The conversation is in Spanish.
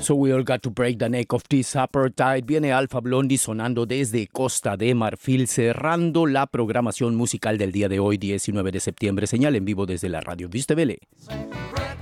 So we all got to break the neck of this apartheid. Viene Alpha Blondie sonando desde Costa de Marfil, cerrando la programación musical del día de hoy, 19 de septiembre. Señal en vivo desde la Radio Viste Vele.